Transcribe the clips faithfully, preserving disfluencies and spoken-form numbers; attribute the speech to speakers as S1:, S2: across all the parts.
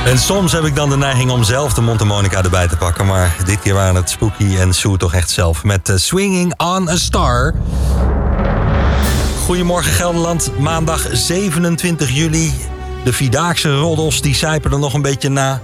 S1: En soms heb ik dan de neiging om zelf de mondharmonica erbij te pakken. Maar dit keer waren het Spooky en Sue toch echt zelf. Met uh, Swinging on a Star. Goedemorgen Gelderland, maandag zevenentwintig juli. De Vierdaagse roddels die sijpen er nog een beetje na.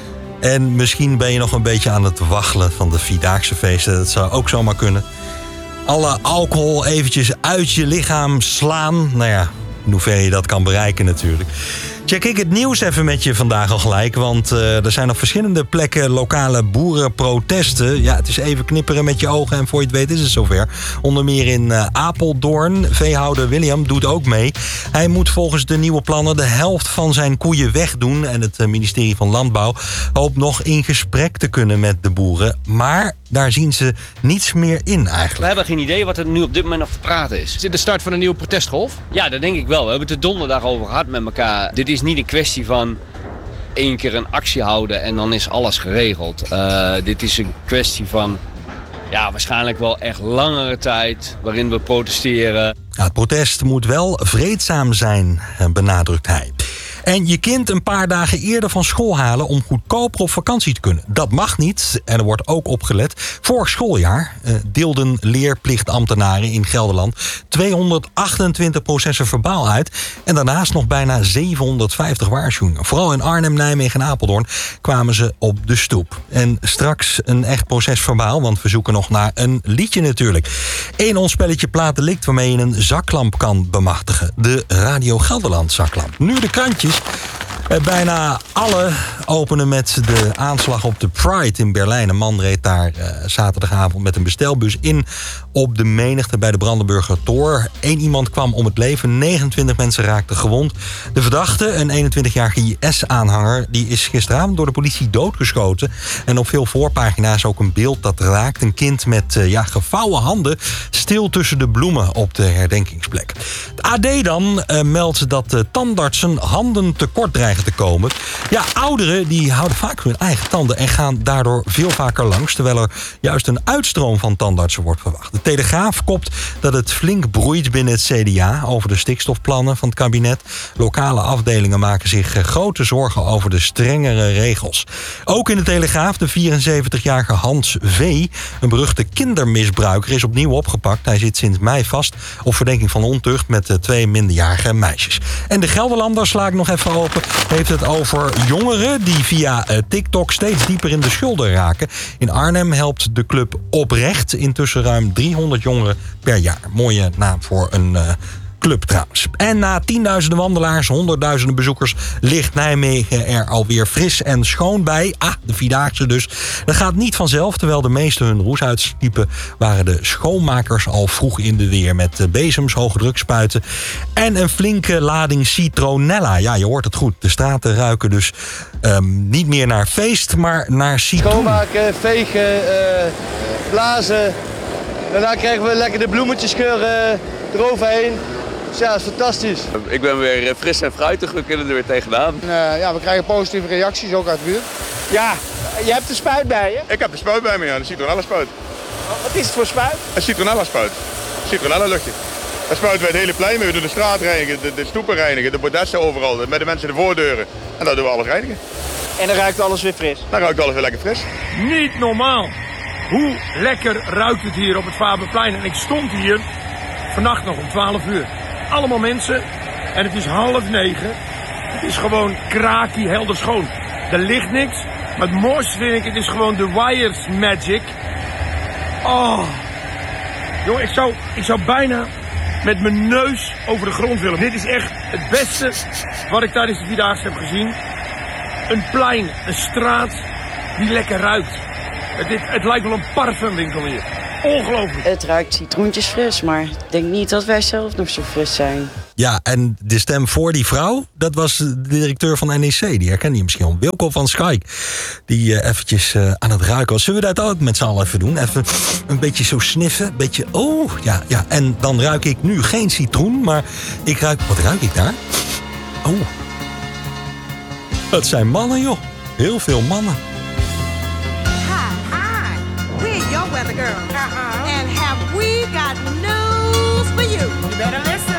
S1: En misschien ben je nog een beetje aan het waggelen van de Vierdaagse feesten. Dat zou ook zomaar kunnen. Alle alcohol eventjes uit je lichaam slaan. Nou ja, in hoeverre je dat kan bereiken natuurlijk. Check ik het nieuws even met je vandaag al gelijk. Want uh, er zijn op verschillende plekken lokale boerenprotesten. Ja, het is even knipperen met je ogen en voor je het weet is het zover. Onder meer in uh, Apeldoorn. Veehouder William doet ook mee. Hij moet volgens de nieuwe plannen de helft van zijn koeien wegdoen. En het uh, ministerie van Landbouw hoopt nog in gesprek te kunnen met de boeren. Maar daar zien ze niets meer in eigenlijk.
S2: We hebben geen idee wat er nu op dit moment nog te praten is.
S3: Is dit de start van een nieuwe protestgolf?
S2: Ja, dat denk ik wel. We hebben het er donderdag over gehad met elkaar. Dit is niet een kwestie van één keer een actie houden en dan is alles geregeld. Uh, dit is een kwestie van ja, waarschijnlijk wel echt langere tijd waarin we protesteren.
S1: Ja, het protest moet wel vreedzaam zijn, benadrukt hij. En je kind een paar dagen eerder van school halen om goedkoper op vakantie te kunnen. Dat mag niet en er wordt ook opgelet. Vorig schooljaar uh, deelden leerplichtambtenaren in Gelderland tweehonderdachtentwintig processen verbaal uit. En daarnaast nog bijna zevenhonderdvijftig waarschuwingen. Vooral in Arnhem, Nijmegen en Apeldoorn kwamen ze op de stoep. En straks een echt proces verbaal, want we zoeken nog naar een liedje natuurlijk. Eén ons spelletje Platendelict waarmee je een zaklamp kan bemachtigen. De Radio Gelderland zaklamp. Nu de krantjes. Bijna alle openen met de aanslag op de Pride in Berlijn. Een man reed daar uh, zaterdagavond met een bestelbus in op de menigte bij de Brandenburger Tor. Eén iemand kwam om het leven, negenentwintig mensen raakten gewond. De verdachte, een eenentwintigjarige I S-aanhanger, die is gisteravond door de politie doodgeschoten. En op veel voorpagina's ook een beeld dat raakt. Een kind met uh, ja, gevouwen handen stil tussen de bloemen op de herdenkingsplek. Het A D dan uh, meldt dat uh, tandartsen handen tekort dreigen te komen. Ja, ouderen die houden vaak hun eigen tanden en gaan daardoor veel vaker langs, terwijl er juist een uitstroom van tandartsen wordt verwacht. De Telegraaf kopt dat het flink broeit binnen het C D A over de stikstofplannen van het kabinet. Lokale afdelingen maken zich grote zorgen over de strengere regels. Ook in de Telegraaf de vierenzeventigjarige Hans V., een beruchte kindermisbruiker, is opnieuw opgepakt. Hij zit sinds mei vast op verdenking van ontucht met twee minderjarige meisjes. En de Gelderlander, sla ik nog even open, heeft het over jongeren die via TikTok steeds dieper in de schulden raken. In Arnhem helpt de club Oprecht intussen ruim driehonderd jongeren per jaar. Mooie naam voor een uh, club trouwens. En na tienduizenden wandelaars, honderdduizenden bezoekers, ligt Nijmegen er alweer fris en schoon bij. Ah, de Vierdaagse dus. Dat gaat niet vanzelf. Terwijl de meesten hun roes uitsliepen, waren de schoonmakers al vroeg in de weer met bezems, hoge drukspuiten en een flinke lading citronella. Ja, je hoort het goed. De straten ruiken dus um, niet meer naar feest, maar naar citroen.
S4: Schoonmaken, vegen, uh, blazen. Daarna krijgen we lekker de bloemetjesgeur uh, eroverheen. Dus ja, dat is fantastisch.
S5: Ik ben weer fris en fruitig, we kunnen er weer tegenaan.
S4: Uh, ja, we krijgen positieve reacties ook uit de buurt.
S6: Ja, je hebt de spuit bij je?
S7: Ik heb de spuit bij me, ja, de citronella spuit.
S6: Wat is het voor spuit?
S7: Een citronella spuit. Citronella luchtje. Dat spuiten wij het hele plein mee. We doen de straat reinigen, de, de stoepen reinigen, de bordessen overal, met de mensen de voordeuren. En dan doen we alles reinigen.
S6: En dan ruikt alles weer fris?
S7: Dan ruikt alles weer lekker fris.
S8: Niet normaal. Hoe lekker ruikt het hier op het Faberplein. En ik stond hier vannacht nog om twaalf uur. Allemaal mensen. En het is half negen. Het is gewoon krakie helder schoon. Er ligt niks. Maar het mooiste vind ik, het is gewoon de wires magic. Oh. Jongen, ik zou, ik zou bijna met mijn neus over de grond willen. Dit is echt het beste wat ik tijdens de Vierdaagse heb gezien. Een plein, een straat die lekker ruikt. Het, het, het lijkt wel een parfumwinkel hier. Ongelooflijk.
S9: Het ruikt citroentjesfris, maar ik denk niet dat wij zelf nog zo fris zijn.
S1: Ja, en de stem voor die vrouw, dat was de directeur van N E C. Die herkende je misschien al. Wilco van Schaik. Die uh, eventjes uh, aan het ruiken was. Zullen we dat ook met z'n allen even doen? Even een beetje zo sniffen. Een beetje, oh, ja, ja. En dan ruik ik nu geen citroen, maar ik ruik... Wat ruik ik daar? Oh. Dat zijn mannen, joh. Heel veel mannen.
S10: We're your weather girl. Uh-huh. And have we got news for you? You better listen.